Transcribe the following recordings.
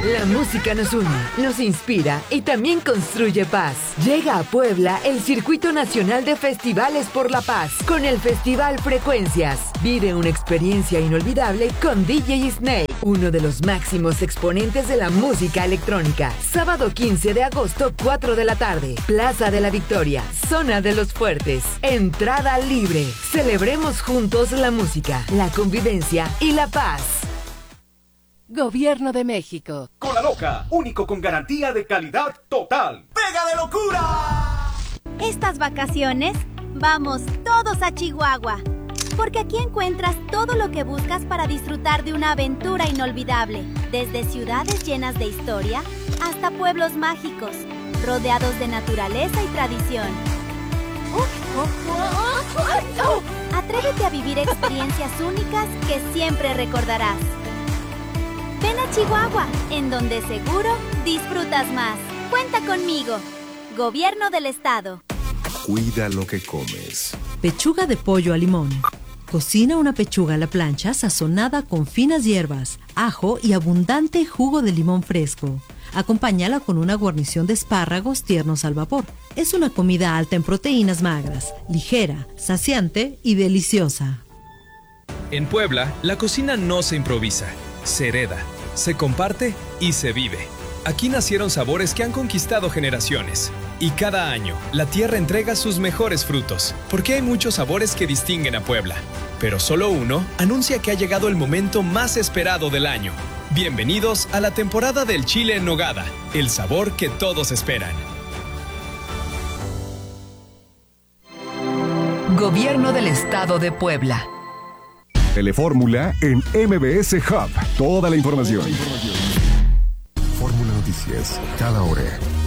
La música nos une, nos inspira y también construye paz. Llega a Puebla el Circuito Nacional de Festivales por la Paz con el Festival Frecuencias. Vive una experiencia inolvidable con DJ Snake, uno de los máximos exponentes de la música electrónica. Sábado 15 de agosto, 4 de la tarde, Plaza de la Victoria, Zona de los Fuertes. Entrada libre. Celebremos juntos la música, la convivencia y la paz. Gobierno de México. Cola Loca, único con garantía de calidad total. ¡Pega de locura! Estas vacaciones, vamos todos a Chihuahua. Porque aquí encuentras todo lo que buscas para disfrutar de una aventura inolvidable. Desde ciudades llenas de historia hasta pueblos mágicos, rodeados de naturaleza y tradición. Atrévete a vivir experiencias únicas que siempre recordarás. Ven a Chihuahua, en donde seguro disfrutas más. Cuenta conmigo. Gobierno del Estado. Cuida lo que comes. Pechuga de pollo a limón. Cocina una pechuga a la plancha sazonada con finas hierbas, ajo y abundante jugo de limón fresco. Acompáñala con una guarnición de espárragos tiernos al vapor. Es una comida alta en proteínas magras, ligera, saciante y deliciosa. En Puebla, la cocina no se improvisa, se hereda, se comparte y se vive. Aquí nacieron sabores que han conquistado generaciones. Y cada año, la tierra entrega sus mejores frutos, porque hay muchos sabores que distinguen a Puebla. Pero solo uno anuncia que ha llegado el momento más esperado del año. Bienvenidos a la temporada del chile en nogada, el sabor que todos esperan. Gobierno del Estado de Puebla. Telefórmula en MBS Hub. Toda la información. Fórmula Noticias, cada hora.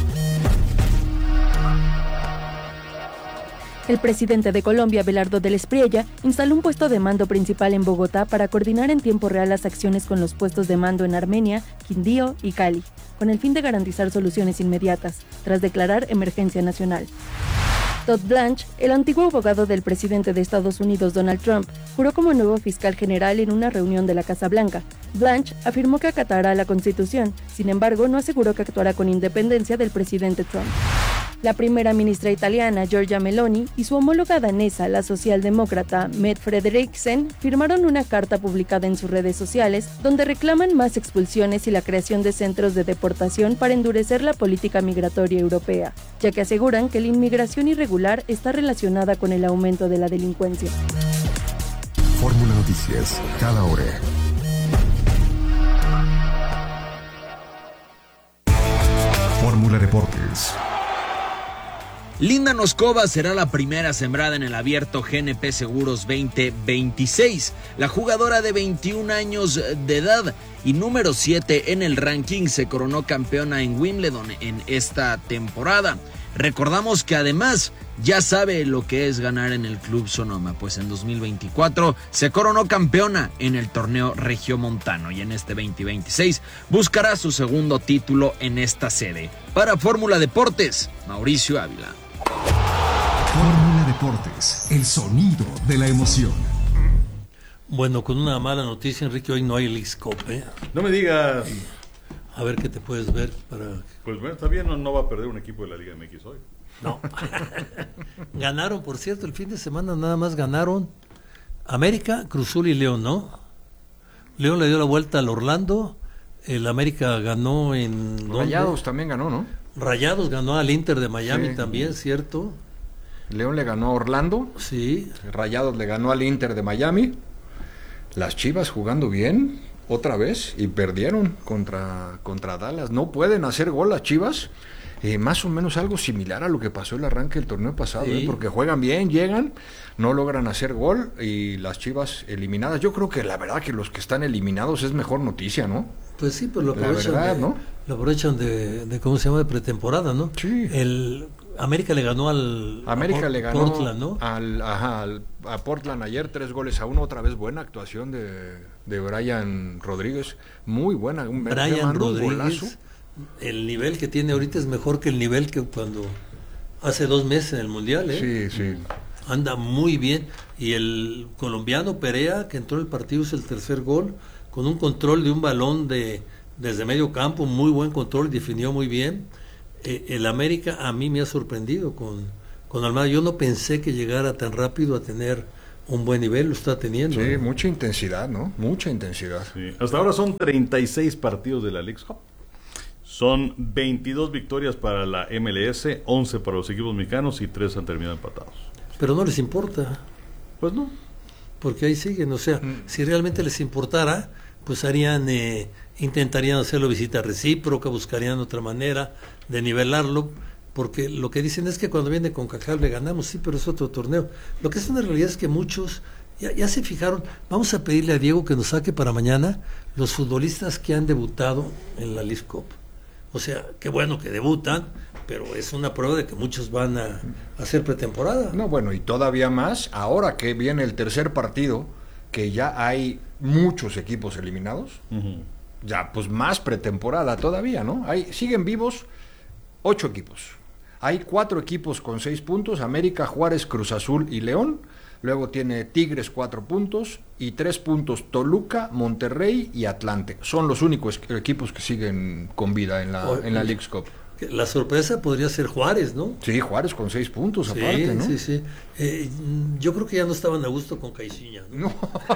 El presidente de Colombia, Abelardo del Espriella, instaló un puesto de mando principal en Bogotá para coordinar en tiempo real las acciones con los puestos de mando en Armenia, Quindío y Cali, con el fin de garantizar soluciones inmediatas, tras declarar emergencia nacional. Todd Blanche, el antiguo abogado del presidente de Estados Unidos, Donald Trump, juró como nuevo fiscal general en una reunión de la Casa Blanca. Blanche afirmó que acatará la Constitución, sin embargo, no aseguró que actuará con independencia del presidente Trump. La primera ministra italiana, Giorgia Meloni, y su homóloga danesa, la socialdemócrata Mette Frederiksen, firmaron una carta publicada en sus redes sociales donde reclaman más expulsiones y la creación de centros de deportación para endurecer la política migratoria europea, ya que aseguran que la inmigración irregular está relacionada con el aumento de la delincuencia. Fórmula Noticias, cada hora. Fórmula Deportes. Linda Noskova será la primera sembrada en el abierto GNP Seguros 2026. La jugadora de 21 años de edad y número 7 en el ranking se coronó campeona en Wimbledon en esta temporada. Recordamos que además ya sabe lo que es ganar en el Club Sonoma, pues en 2024 se coronó campeona en el torneo regiomontano y en este 2026 buscará su segundo título en esta sede. Para Fórmula Deportes, Mauricio Ávila. Fórmula Deportes, el sonido de la emoción. Bueno, con una mala noticia, Enrique, hoy no hay Leagues Cup, ¿eh? No me digas. A ver qué te puedes ver para... Pues bueno, está bien, no va a perder un equipo de la Liga MX hoy. No. Ganaron, por cierto, el fin de semana nada más ganaron América, Cruz Azul y León, ¿no? León le dio la vuelta al Orlando, el América ganó en... Rayados también ganó, ¿no? Rayados ganó al Inter de Miami también, ¿cierto? León le ganó a Orlando. Sí. Rayados le ganó al Inter de Miami. Las Chivas jugando bien otra vez y perdieron contra Dallas. No pueden hacer gol las Chivas. Más o menos algo similar a lo que pasó el arranque del torneo pasado, porque juegan bien, llegan, no logran hacer gol y las Chivas eliminadas. Yo creo que la verdad que los que están eliminados es mejor noticia, ¿no? Pues sí, pues lo aprovechan, lo aprovechan de ¿cómo se llama? De pretemporada, ¿no? Sí. El América le ganó Portland, ¿no? A Portland ayer 3-1, otra vez buena actuación de Brian Rodríguez, muy buena. Brian Rodríguez, el nivel que tiene ahorita es mejor que el nivel que cuando hace 2 meses en el Mundial, ¿eh? Sí. Anda muy bien. Y el colombiano Perea, que entró en el partido, es el tercer gol, con un control de un balón de desde medio campo, muy buen control, definió muy bien. El América a mí me ha sorprendido con Almada. Yo no pensé que llegara tan rápido a tener un buen nivel, lo está teniendo. Sí, mucha intensidad, ¿no? Mucha intensidad. Sí. Hasta ahora son 36 partidos de la Leagues Cup. Son 22 victorias para la MLS, 11 para los equipos mexicanos y 3 han terminado empatados. Pero no les importa. Pues no. Porque ahí siguen, o sea, si realmente les importara, pues intentarían hacerlo visita recíproca, buscarían otra manera de nivelarlo, porque lo que dicen es que cuando viene con CONCACAF le ganamos, sí, pero es otro torneo. Lo que es una realidad es que muchos ya se fijaron. Vamos a pedirle a Diego que nos saque para mañana los futbolistas que han debutado en la Leagues Cup. O sea, qué bueno que debutan, pero es una prueba de que muchos van a hacer pretemporada. No, bueno, y todavía más, ahora que viene el tercer partido, que ya hay muchos equipos eliminados, ya pues más pretemporada todavía, ¿no? Siguen vivos 8 equipos. Hay 4 equipos con 6 puntos, América, Juárez, Cruz Azul y León. Luego tiene Tigres 4 puntos y 3 puntos Toluca, Monterrey y Atlante. Son los únicos equipos que siguen con vida en la Leagues Cup. La sorpresa podría ser Juárez, ¿no? Sí, Juárez con 6 puntos aparte, ¿no? Sí. Yo creo que ya no estaban a gusto con Caixinha, ¿no?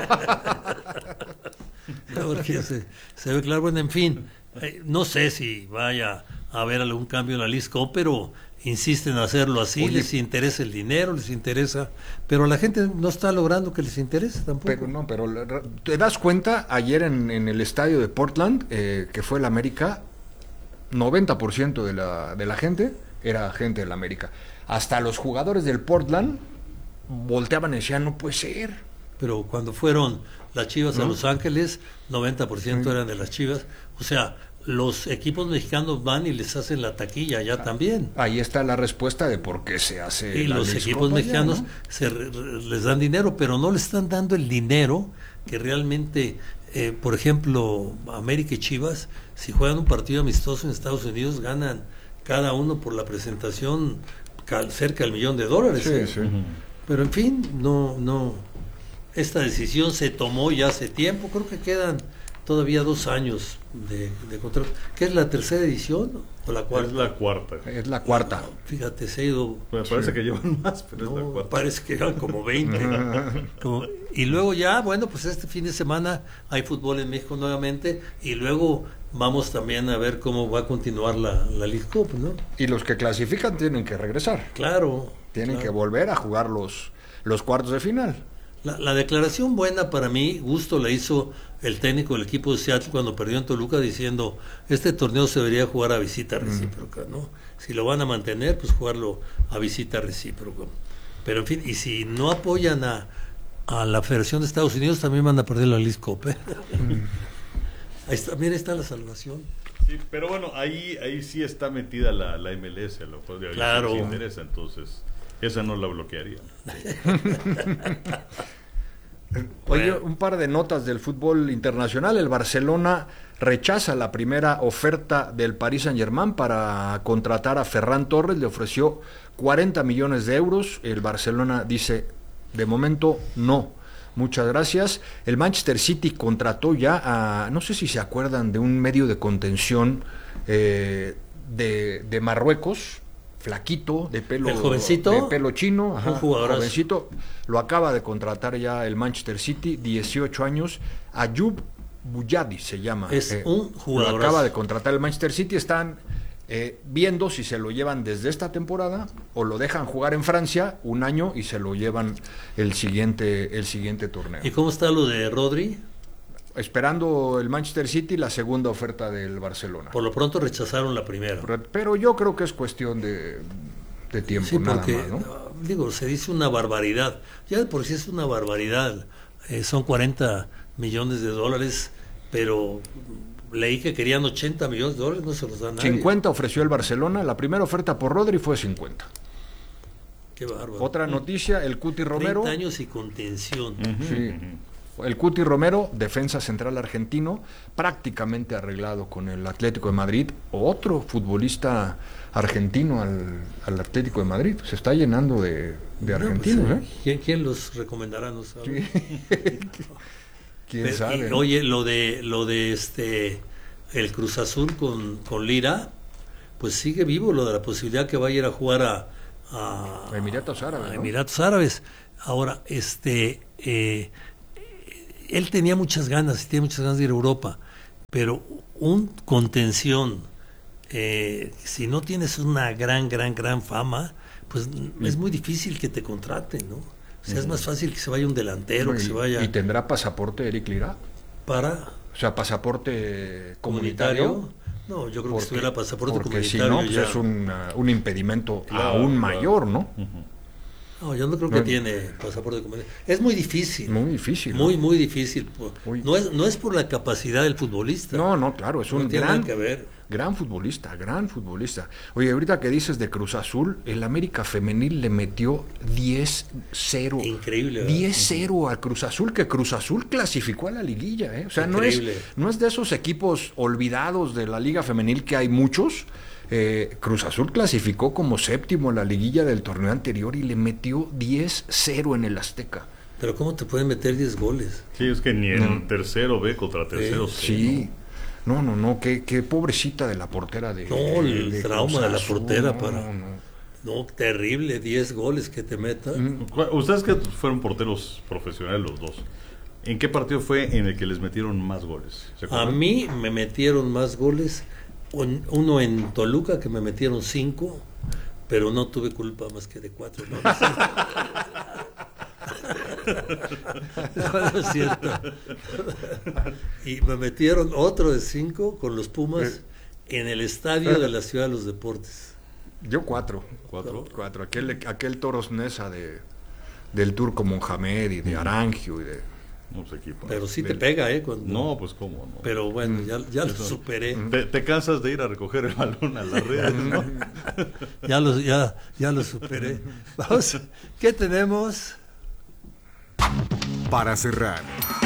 Porque se ve claro. Bueno, en fin, no sé si vaya a haber algún cambio en la Leagues Cup, pero insisten en hacerlo así. Oye, les interesa el dinero, les interesa, pero la gente no está logrando que les interese tampoco. Pero te das cuenta, ayer en el estadio de Portland, que fue el América, 90% de la gente era gente del América. Hasta los jugadores del Portland volteaban y decían, no puede ser. Pero cuando fueron las Chivas a Los Ángeles, 90% eran de las Chivas. O sea, los equipos mexicanos van y les hacen la taquilla allá también. Ahí está la respuesta de por qué se hace. Y los equipos mexicanos les dan dinero, pero no le están dando el dinero que realmente, por ejemplo, América y Chivas, si juegan un partido amistoso en Estados Unidos, ganan cada uno por la presentación cerca del $1,000,000. Sí. Pero en fin, no. Esta decisión se tomó ya hace tiempo. Creo que quedan todavía 2 años de contrato. ¿Qué es la tercera edición o la cuarta? Es la cuarta. Es la cuarta. Fíjate, se ha ido. Bueno, parece que llevan más, pero es la cuarta. Parece que llevan como 20. Y luego ya, bueno, pues este fin de semana hay fútbol en México nuevamente y luego vamos también a ver cómo va a continuar la Leagues Cup, ¿no? Y los que clasifican tienen que regresar. Claro. Tienen que volver a jugar los cuartos de final. La declaración buena para mí, gusto la hizo el técnico del equipo de Seattle cuando perdió en Toluca diciendo, este torneo se debería jugar a visita recíproca, ¿no? Si lo van a mantener, pues jugarlo a visita recíproca. Pero en fin, y si no apoyan a la Federación de Estados Unidos, también van a perder la Leagues Cup, ¿eh? Ahí está, mira, está la salvación. Sí, pero bueno, ahí sí está metida la MLS, a lo cual claro. Les interesa, entonces esa no la bloquearía. Oye, un par de notas del fútbol internacional. El Barcelona rechaza la primera oferta del Paris Saint-Germain para contratar a Ferran Torres. Le ofreció 40 millones de euros. El Barcelona dice, de momento no, muchas gracias. El Manchester City contrató ya a, no sé si se acuerdan de un medio de contención de Marruecos, flaquito, de pelo, ¿el jovencito? De pelo chino, un jovencito, lo acaba de contratar ya el Manchester City, 18 años, Ayoub Bouyadi se llama. Es un jugador. Lo acaba de contratar el Manchester City, están viendo si se lo llevan desde esta temporada o lo dejan jugar en Francia un año y se lo llevan el siguiente torneo. ¿Y cómo está lo de Rodri? Esperando el Manchester City la segunda oferta del Barcelona. Por lo pronto rechazaron la primera. Pero yo creo que es cuestión de tiempo, sí, nada porque, más, ¿no? Digo, se dice una barbaridad. Ya de por sí es una barbaridad. Son 40 millones de dólares, pero leí que querían 80 millones de dólares, no se los da nadie. 50 ofreció el Barcelona, la primera oferta por Rodri fue 50. Qué bárbaro. Otra noticia, el Cuti Romero. 30 años y contención. Sí. El Cuti Romero, defensa central argentino, prácticamente arreglado con el Atlético de Madrid. Otro futbolista argentino al Atlético de Madrid. Se está llenando de argentinos. Pues, ¿quién los recomendará? No sabe. ¿Quién sabe? Oye, lo de el Cruz Azul con Lira, pues sigue vivo lo de la posibilidad que vaya a ir a jugar a Emiratos Árabes. ¿no? Emiratos Árabes. Ahora, él tenía muchas ganas, y tiene muchas ganas de ir a Europa, pero un contención, si no tienes una gran fama, pues es muy difícil que te contraten, ¿no? O sea, es más fácil que se vaya un delantero, que se vaya... ¿Y tendrá pasaporte Eric Lira? O sea, pasaporte comunitario. No, yo creo que si tuviera pasaporte porque comunitario si no, pues es un impedimento aún mayor, ¿no? No, yo no creo que tiene pasaporte comunitario. Es muy difícil. Muy difícil. Muy difícil. No es por la capacidad del futbolista. No, claro, es un gran futbolista. Oye, ahorita que dices de Cruz Azul, el América Femenil le metió 10-0. Increíble, 10-0 a Cruz Azul, que Cruz Azul clasificó a la liguilla, ¿eh? O sea, no es de esos equipos olvidados de la Liga Femenil, que hay muchos. Cruz Azul clasificó como séptimo en la liguilla del torneo anterior y le metió 10-0 en el Azteca. Pero ¿cómo te pueden meter 10 goles? Sí, es que ni en tercero B contra tercero C. Sí. No, qué pobrecita de la portera de... No, el trauma de la portera No, terrible, 10 goles que te metan. Ustedes que fueron porteros profesionales los dos, ¿en qué partido fue en el que les metieron más goles? A mí me metieron más goles, uno en Toluca que me metieron 5, pero no tuve culpa más que de 4. No es cierto. Y me metieron otro de 5 con los Pumas en el estadio de la Ciudad de los Deportes. Yo 4. Aquel Toros Nesa del Turco Mohamed y de Arangio y de... Pero sí te pega, No, pues cómo no. Pero bueno, ya lo superé. Te cansas de ir a recoger el balón a las redes, ¿no? ya lo superé. Vamos, ¿qué tenemos? Para cerrar,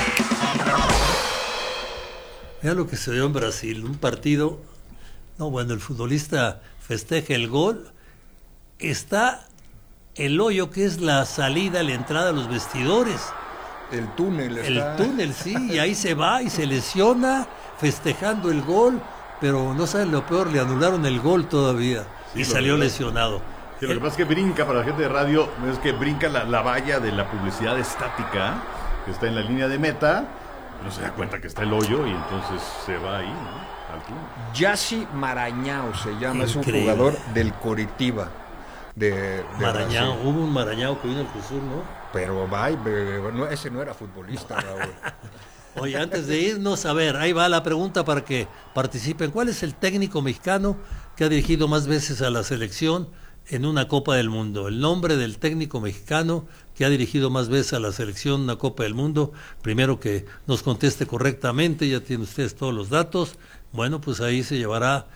Mira lo que se dio en Brasil, un partido. El futbolista festeja el gol. Está el hoyo, que es la salida, la entrada a los vestidores. El túnel, sí, y ahí se va y se lesiona festejando el gol, pero no saben lo peor, le anularon el gol todavía y salió lesionado. Sí, lo que pasa es que brinca, para la gente de radio, es que brinca la valla de la publicidad estática que está en la línea de meta, no se da cuenta que está el hoyo y entonces se va ahí, ¿no? Al túnel. Yassi Marañao se llama, es un jugador del Coritiba. De Marañao, Brasil. hubo un Marañao que vino al Cruz Azul, ¿no? Pero ese no era futbolista, Raúl. Oye, antes de irnos, a ver, ahí va la pregunta para que participen. ¿Cuál es el técnico mexicano que ha dirigido más veces a la selección en una Copa del Mundo? El nombre del técnico mexicano que ha dirigido más veces a la selección en una Copa del Mundo. Primero que nos conteste correctamente, ya tienen ustedes todos los datos. Bueno, pues ahí se llevará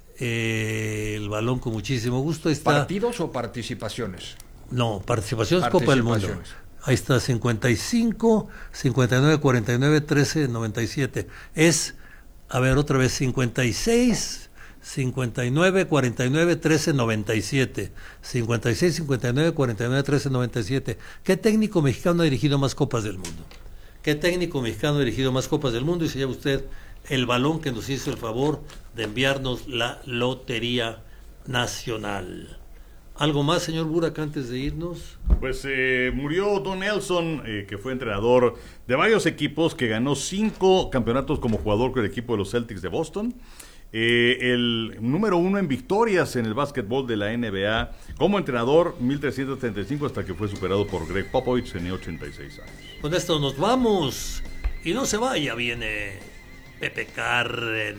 el balón con muchísimo gusto. Ahí está. ¿Partidos o participaciones? No, participaciones, Copa del Mundo. Ahí está, 55, 59, 49, 13, 97. Es, a ver, otra vez, 56, 59, 49, 13, 97. 56, 59, 49, 13, 97. ¿Qué técnico mexicano ha dirigido más Copas del Mundo? ¿Qué técnico mexicano ha dirigido más Copas del Mundo? Y se lleva usted el balón que nos hizo el favor de enviarnos la Lotería Nacional. ¿Algo más, señor Burak, antes de irnos? Pues murió Don Nelson, que fue entrenador de varios equipos, que ganó 5 campeonatos como jugador con el equipo de los Celtics de Boston. El número 1 en victorias en el básquetbol de la NBA. Como entrenador, 1335, hasta que fue superado por Greg Popovich, tenía 86 años. Con esto nos vamos. Y no se vaya, viene Pepe Carren.